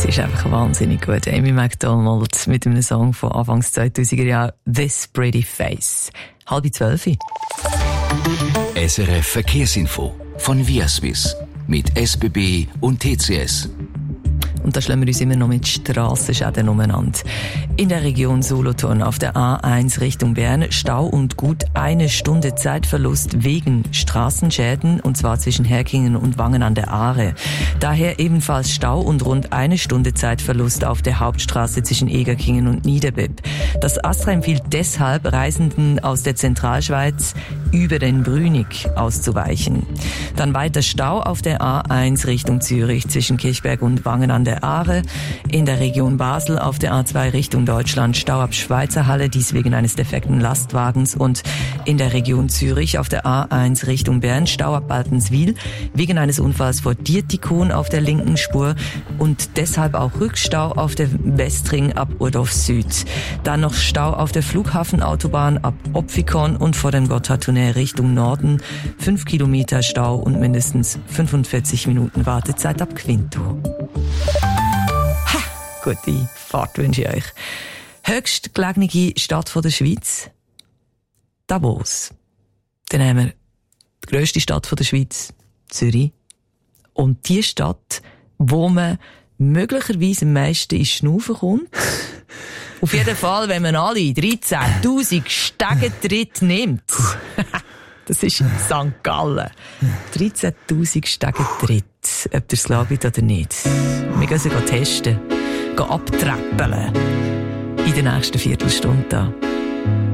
ist einfach wahnsinnig gut. Amy Macdonald mit einem Song von Anfangs 2000er Jahren, This Pretty Face. 11:30. SRF Verkehrsinfo von Viaswiss mit SBB und TCS. Und da schlagen wir uns immer noch mit Strassenschäden umeinander. In der Region Solothurn auf der A1 Richtung Bern Stau und gut 1 Stunde Zeitverlust wegen Straßenschäden, und zwar zwischen Herkingen und Wangen an der Aare. Daher ebenfalls Stau und rund 1 Stunde Zeitverlust auf der Hauptstraße zwischen Egerkingen und Niederbipp. Das ASTRA empfiehlt deshalb Reisenden aus der Zentralschweiz über den Brünig auszuweichen. Dann weiter Stau auf der A1 Richtung Zürich zwischen Kirchberg und Wangen an der Aare. In der Region Basel auf der A2 Richtung Deutschland Stau ab Schweizerhalle, dies wegen eines defekten Lastwagens. Und in der Region Zürich auf der A1 Richtung Bern Stau ab Baltenswil wegen eines Unfalls vor Dietikon auf der linken Spur und deshalb auch Rückstau auf der Westring ab Urdorf Süd. Dann noch Stau auf der Flughafenautobahn ab Opfikon und vor dem Gotthardtunnel Richtung Norden. 5 Kilometer Stau und mindestens 45 Minuten Wartezeit ab Quinto. Gute Fahrt wünsche ich euch. Höchstgelegene Stadt der Schweiz? Davos. Dann haben wir die grösste Stadt der Schweiz, Zürich. Und die Stadt, wo man möglicherweise am meisten in Schnaufen kommt. Auf jeden Fall, wenn man alle 13.000 Stegentritte nimmt. Das ist St. Gallen. 13.000 Stegentritte. Ob ihr es glaubt oder nicht. Wir gehen sie testen. Abträppeln. In der nächsten Viertelstunde.